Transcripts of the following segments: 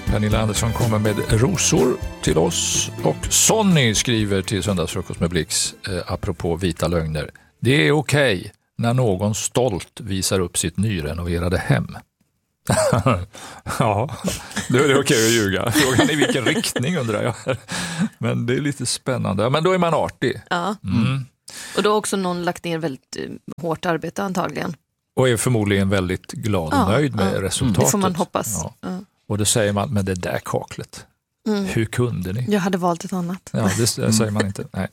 Pernilla Andersson kommer med rosor till oss och Sonny skriver till Söndagsfrukost med Blix apropå vita lögner. Det är okej när någon stolt visar upp sitt nyrenoverade hem. Ja, då är det okej att ljuga. Frågan är i vilken riktning undrar jag. Men det är lite spännande. Men då är man artig. Ja. Och då har också någon lagt ner väldigt hårt arbete antagligen. Och är förmodligen väldigt glad och nöjd med resultatet. Det får man hoppas. Ja. Och då säger man, men det där kaklet, hur kunde ni? Jag hade valt ett annat. Ja, det säger man inte. Nej.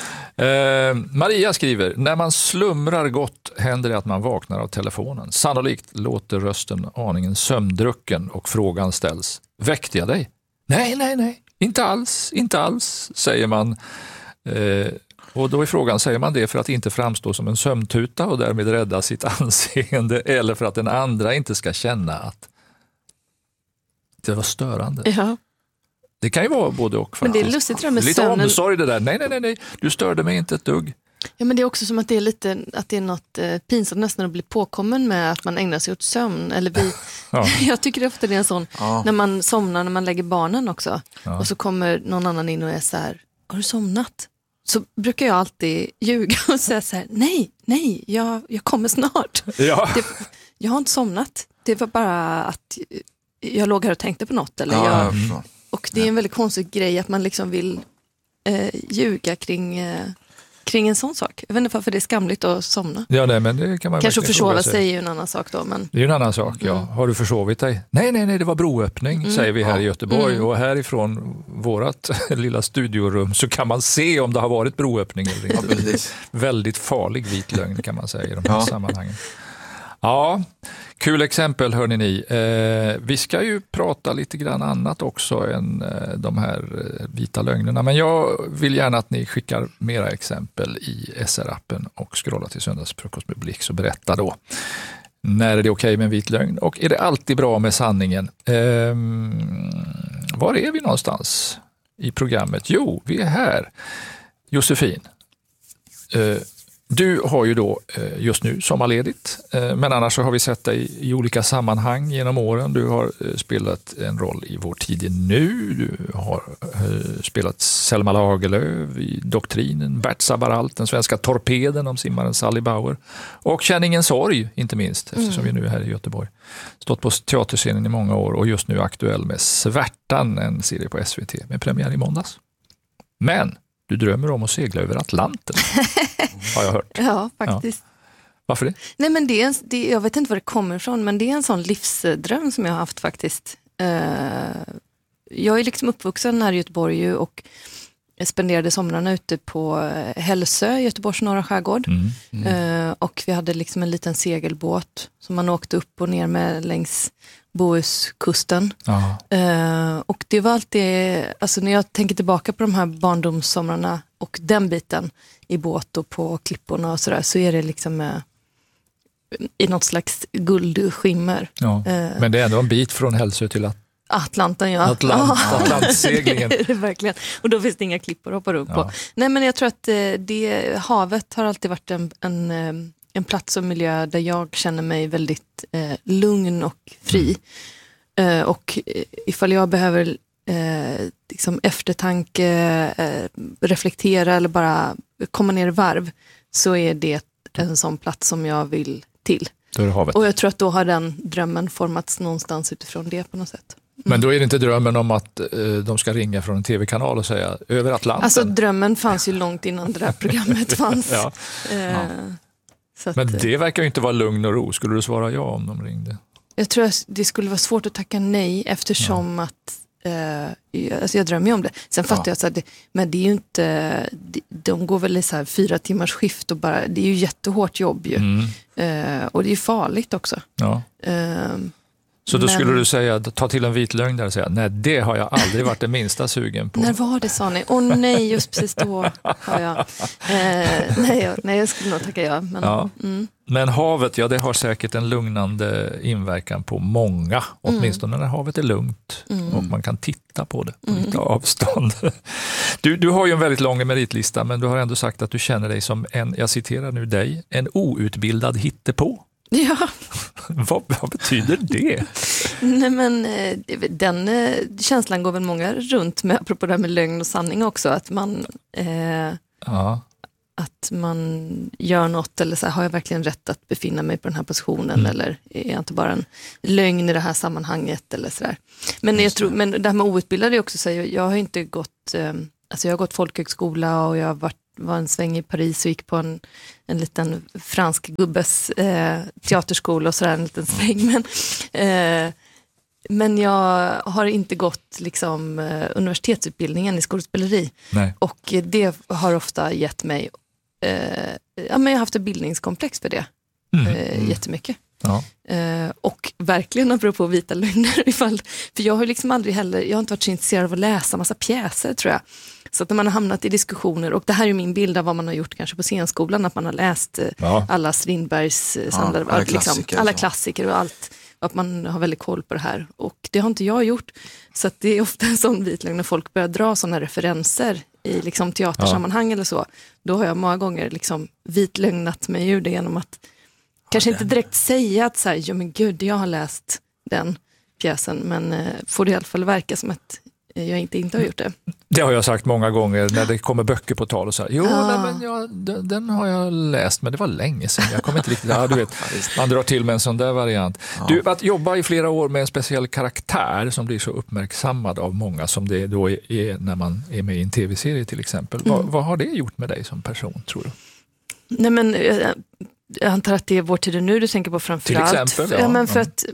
Maria skriver, när man slumrar gott händer det att man vaknar av telefonen. Sannolikt låter rösten aningen sömndrucken och frågan ställs, väckte jag dig? Nej, inte alls, säger man. Och då är frågan, säger man det för att inte framstå som en sömntuta och därmed rädda sitt anseende eller för att den andra inte ska känna att det var störande? Ja. Det kan ju vara både och. Men det är lustigt det där med lite sömnen. omsorg det där. Nej, du störde mig inte ett dugg. Ja, men det är också som att det är lite, att det är något pinsamt nästan att bli påkommen med att man ägnar sig åt sömn. Eller jag tycker ofta det är en sån, när man somnar, när man lägger barnen också. Ja. Och så kommer någon annan in och är så här, har du somnat? Så brukar jag alltid ljuga och säga så här, nej, jag kommer snart. Ja. Jag har inte somnat. Det var bara att jag låg här och tänkte på något. Eller och det är en väldigt konstig grej att man liksom vill ljuga kring en sån sak. Jag vet inte varför det är skamligt att somna. Ja, nej, men det kan man kanske försova sig är ju en annan sak då. Men... Det är ju en annan sak, ja. Har du försovit dig? Nej, det var broöppning, säger vi här i Göteborg. Och härifrån vårat lilla studiorum så kan man se om det har varit broöppning eller inte. Väldigt farlig vit lögn kan man säga i de här sammanhangen. Ja, kul exempel hörni ni. Vi ska ju prata lite grann annat också än de här vita lögnerna. Men jag vill gärna att ni skickar mera exempel i SR-appen och scrolla till Söndagsfrukost med Blix och berätta då. När är det okej med en vit lögn? Och är det alltid bra med sanningen? Var är vi någonstans i programmet? Jo, vi är här. Josefin. Du har ju då just nu sommarledigt, men annars så har vi sett dig i olika sammanhang genom åren. Du har spelat en roll i Vår tid är nu, du har spelat Selma Lagerlöf i Doktrinen, Bert Sabaralt, den svenska torpeden om simmaren Sally Bauer och Känn ingen sorg, inte minst, eftersom vi nu är här i Göteborg. Stått på teaterscenen i många år och just nu aktuell med Svärtan, en serie på SVT med premiär i måndags. Men du drömmer om att segla över Atlanten, har jag hört. Ja, faktiskt. Ja. Varför det? Nej, men jag vet inte var det kommer ifrån, men det är en sån livsdröm som jag har haft faktiskt. Jag är liksom uppvuxen här i Göteborg och spenderade somrarna ute på Hälsö, Göteborgs norra skärgård. Och vi hade liksom en liten segelbåt som man åkte upp och ner med längs Bohuskusten. Och det var alltid, alltså när jag tänker tillbaka på de här barndomssomrarna och den biten i båt och på klipporna och sådär, så är det liksom i något slags guldskimmer. Ja, men det är ändå en bit från Hälsö till Atlanten, ja. Atlantseglingen. Det är det verkligen. Och då finns det inga klippor att hoppa upp på. Nej, men jag tror att havet har alltid varit en plats och miljö där jag känner mig väldigt lugn och fri. Och ifall jag behöver liksom eftertanke, reflektera eller bara komma ner i varv, så är det en sån plats som jag vill till. Då är det havet. Och jag tror att då har den drömmen formats någonstans utifrån det på något sätt. Men då är det inte drömmen om att de ska ringa från en tv-kanal och säga över Atlanten? Alltså drömmen fanns ju långt innan det där programmet fanns. Så att, men det verkar ju inte vara lugn och ro. Skulle du svara ja om de ringde? Jag tror att det skulle vara svårt att tacka nej eftersom att alltså jag drömmer ju om det. Sen fattar jag att men det är ju inte, de går väl i så här 4 timmars skift och bara, det är ju jättehårt jobb ju. Och det är ju farligt också. Så då skulle du säga, ta till en vit lögn där och säga, nej, det har jag aldrig varit det minsta sugen på. När var det, sa ni? Nej, just precis då har jag. Nej, jag skulle nog tacka ja. Men, men havet, det har säkert en lugnande inverkan på många. Åtminstone när havet är lugnt och man kan titta på det på lite avstånd. Du har ju en väldigt lång meritlista, men du har ändå sagt att du känner dig som jag citerar nu dig, en outbildad hittepå. Ja. Vad betyder det? Nej, men den känslan går väl många runt med, apropå det här med lögn och sanning också, att man att man gör något eller så här, har jag verkligen rätt att befinna mig på den här positionen eller är jag inte bara en lögn i det här sammanhanget eller sådär. Men jag tror, men det här med outbildade också, så jag har inte gått, alltså jag har gått folkhögskola och jag var en sväng i Paris och gick på en liten fransk gubbes teaterskola och sådär, en liten sväng, men jag har inte gått liksom universitetsutbildningen i skådespeleri. Nej. Och det har ofta gett mig men jag har haft ett bildningskomplex för det jättemycket. Ja. Och verkligen apropå vita lögner, för jag har liksom aldrig heller, jag har inte varit så intresserad av att läsa massa pjäser, tror jag. Så att när man har hamnat i diskussioner, och det här är min bild av vad man har gjort kanske på scenskolan, att man har läst alla Strindbergs samlade, alla klassiker och allt, och att man har väldigt koll på det här. Och det har inte jag gjort. Så att det är ofta en sån vitlögn när folk börjar dra sådana referenser i liksom teatersammanhang eller så. Då har jag många gånger liksom vitlögnat mig ur det genom att kanske inte direkt säga att så här, ja men gud, jag har läst den pjäsen, men får det i alla fall verka som att jag inte har gjort det. Det har jag sagt många gånger när det kommer böcker på tal och så här, den har jag läst, men det var länge sedan. Jag kommer inte riktigt, du vet, man drar till med en sån där variant. Ja. Du, att jobba i flera år med en speciell karaktär som blir så uppmärksammad av många som det då är när man är med i en tv-serie till exempel. Vad har det gjort med dig som person, tror du? Nej, men jag antar att det är Vår tid nu du tänker på framförallt. Till exempel, ja. Men för att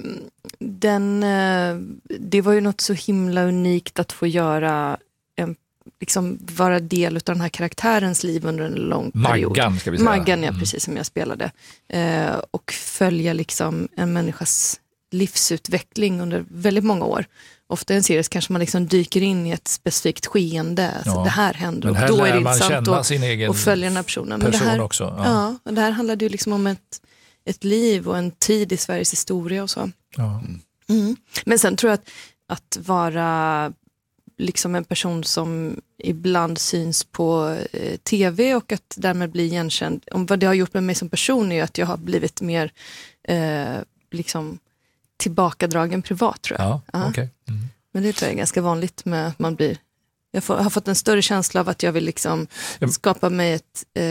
det var ju något så himla unikt att få göra liksom vara del av den här karaktärens liv under en lång period. Maggan, ska vi säga. Maggan, ja, precis som jag spelade. Och följa liksom en människas livsutveckling under väldigt många år. Ofta i en serie kanske man liksom dyker in i ett specifikt skeende. Alltså, det här händer, och då är det intressant att följa den här personen. Men det här, också. Och det här handlade ju liksom om ett liv och en tid i Sveriges historia och så. Ja. Men sen tror jag att vara liksom en person som ibland syns på tv och att därmed bli igenkänd. Om vad det har gjort med mig som person är att jag har blivit mer liksom tillbakadragen privat, tror jag. Ja, okay. Men det tror jag är ganska vanligt med att man blir. Jag har fått en större känsla av att jag vill liksom skapa mig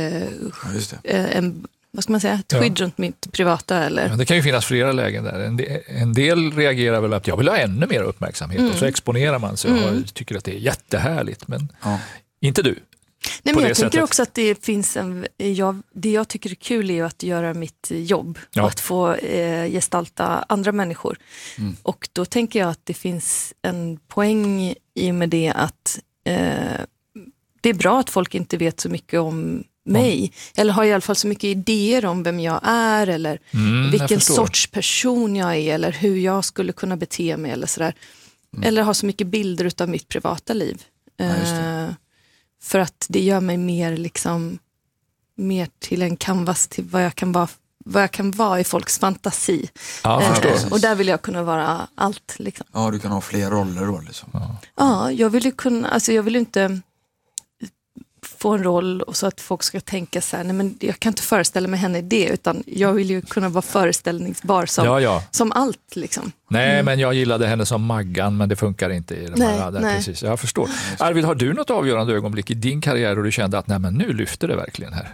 vad ska man säga, ett skydd runt mitt privata. Eller? Ja, det kan ju finnas flera lägen där. En del reagerar väl att jag vill ha ännu mer uppmärksamhet och så exponerar man sig och tycker att det är jättehärligt, men inte du. Nej, men jag tänker också att det finns det jag tycker är kul är att göra mitt jobb och att få gestalta andra människor. Och då tänker jag att det finns en poäng i med det att det är bra att folk inte vet så mycket om mig, eller har i alla fall så mycket idéer om vem jag är eller vilken sorts person jag är eller hur jag skulle kunna bete mig eller sådär. Eller har så mycket bilder utav mitt privata liv. För att det gör mig mer till en canvas till vad jag kan vara i folks fantasi. Och där vill jag kunna vara allt. Liksom. Ja, du kan ha fler roller då. Liksom. Ja, jag vill ju kunna, alltså jag vill inte få en roll och så att folk ska tänka så här, nej men jag kan inte föreställa mig henne i det, utan jag vill ju kunna vara föreställningsbar som allt liksom. Nej, men jag gillade henne som Maggan, men det funkar inte i de här där. Precis. Jag förstår. Arvid, har du något avgörande ögonblick i din karriär och du kände att nej, men nu lyfter det verkligen här?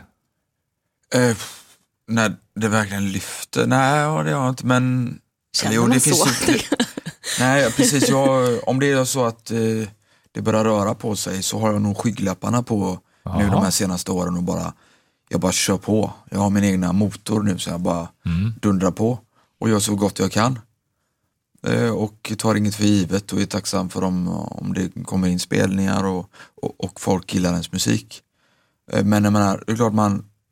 När det verkligen lyfter? Nej, det har jag inte, men känner man så? Nej, precis. Om det är så att det börjar röra på sig så har jag nog skygglapparna på nu de här senaste åren och jag bara kör på. Jag har min egna motor nu så jag bara dundrar på och gör så gott jag kan. Och tar inget för givet och är tacksam för om det kommer in spelningar och folk gillar ens musik. Men jag menar, det är klart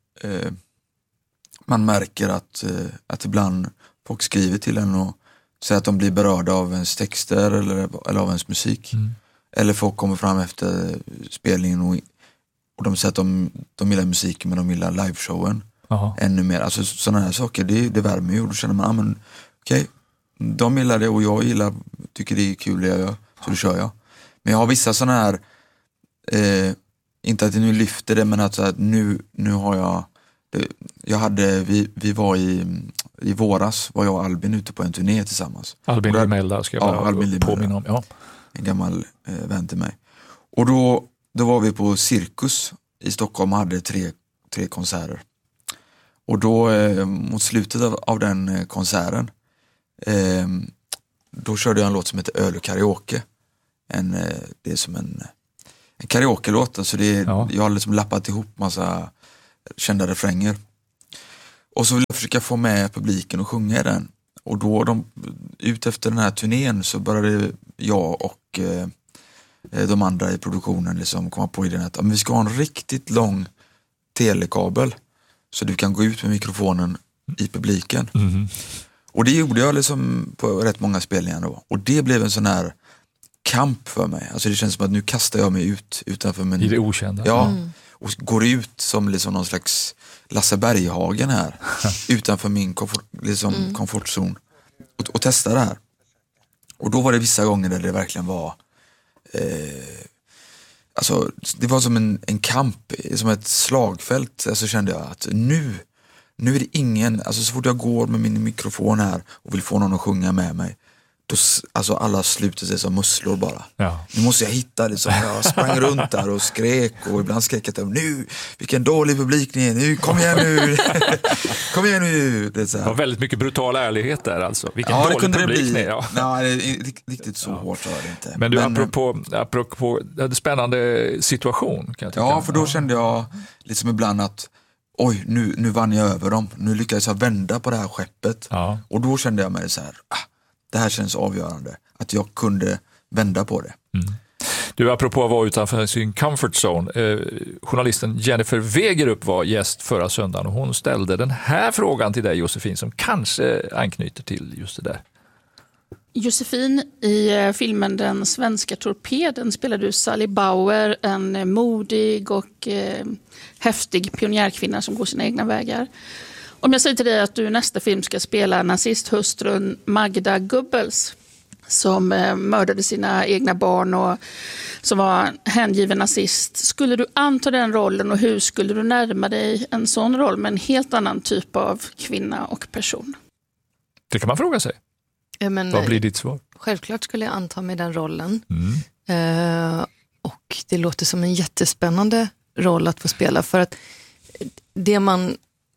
man märker att ibland folk skriver till en och säger att de blir berörda av ens texter eller av ens musik. Eller folk kommer fram efter spelningen och de säger att de gillar musiken men de gillar liveshowen ännu mer. Alltså sådana här saker, det värmer ju och då känner man, okej, de gillar det och jag tycker det är kul det jag gör, så då kör jag. Men jag har vissa sådana här, inte att det nu lyfter det, men att så här, nu har jag Vi var i våras var jag och Albin ute på en turné tillsammans. Albin Limelda ska jag bara påminna om. Ja. En gammal vän till mig. Och då var vi på Cirkus i Stockholm och hade tre konserter. Och då mot slutet av den konserten då körde jag en låt som heter Öl och karaoke. Det är som en karaoke-låt. Alltså jag har liksom lappat ihop massa kända refränger. Och så vill jag försöka få med publiken och sjunga i den. Och då ut efter den här turnén så började jag och de andra i produktionen liksom komma på idén att vi ska ha en riktigt lång telekabel så du kan gå ut med mikrofonen i publiken. Mm. Och det gjorde jag liksom på rätt många spelningar då. Och det blev en sån här kamp för mig. Alltså det känns som att nu kastar jag mig ut utanför min... I det okända. Ja, och går ut som liksom någon slags Lasse Berghagen här. Utanför min komfortzon. Och testa det här. Och då var det vissa gånger där det verkligen var... alltså det var som en kamp, som ett slagfält. Alltså kände jag att nu är det ingen... Alltså så fort jag går med min mikrofon här och vill få någon att sjunga med mig, då, alltså alla sluter sig som musslor bara. Ja. Nu måste jag hitta liksom. Jag sprang runt där och skrek och ibland skrek jag nu, vilken dålig publik ni är. Nu, kom igen nu. Kom igen nu. Det var väldigt mycket brutal ärlighet där alltså. Vilken dålig publik ni är. Ja. Nej, riktigt så hårt var det inte. Men du, apropå det spännande situation kan jag tycka. Ja, för då kände jag liksom ibland att oj, nu vann jag över dem. Nu lyckades jag vända på det här skeppet. Ja. Och då kände jag mig så här, det här känns avgörande. Att jag kunde vända på det. Mm. Du, apropå att vara utanför sin comfort zone. Journalisten Jennifer Wegerup var gäst förra söndagen och hon ställde den här frågan till dig, Josefin, som kanske anknyter till just det där. Josefin, i filmen Den svenska torpeden spelar du Sally Bauer, en modig och häftig pionjärkvinna som går sina egna vägar. Om jag säger till dig att du i nästa film ska spela nazisthustrun Magda Goebbels som mördade sina egna barn och som var hängiven nazist. Skulle du anta den rollen och hur skulle du närma dig en sån roll med en helt annan typ av kvinna och person? Det kan man fråga sig. Vad blir ditt svar? Självklart skulle jag anta mig den rollen. Och det låter som en jättespännande roll att få spela, för att det man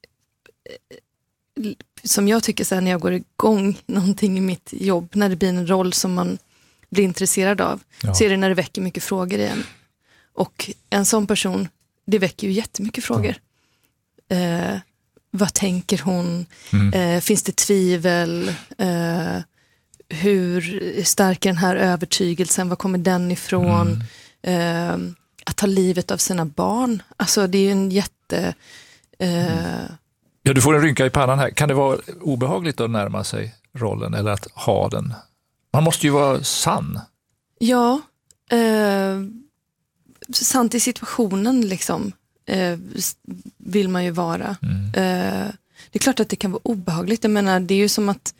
som jag tycker så här, när jag går igång någonting i mitt jobb, när det blir en roll som man blir intresserad av, så är det när det väcker mycket frågor igen. Och en sån person, det väcker ju jättemycket frågor. Vad tänker hon? Finns det tvivel? Hur stark är den här övertygelsen? Var kommer den ifrån? Att ta livet av sina barn. Alltså det är ju en jätte... Ja, du får en rynka i pannan här. Kan det vara obehagligt att närma sig rollen eller att ha den? Man måste ju vara sann. Ja, sant i situationen liksom. Vill man ju vara. Det är klart att det kan vara obehagligt. Jag menar, det är ju som att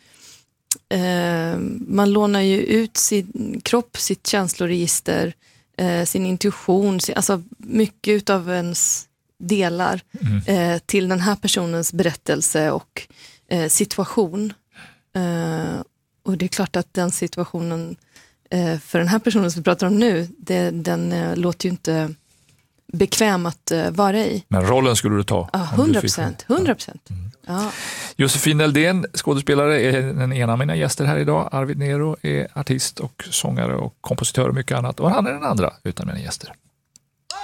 man lånar ju ut sin kropp, sitt känsloregister, sin intuition, alltså mycket utav ens delar till den här personens berättelse och situation. Och det är klart att den situationen för den här personen som vi pratar om nu, den låter ju inte bekväm att vara i. Men rollen skulle du ta? Ja, 100%. Ja. Josefin Eldén, skådespelare, är den ena av mina gäster här idag. Arvid Nero är artist och sångare och kompositör och mycket annat. Och han är den andra utan mina gäster.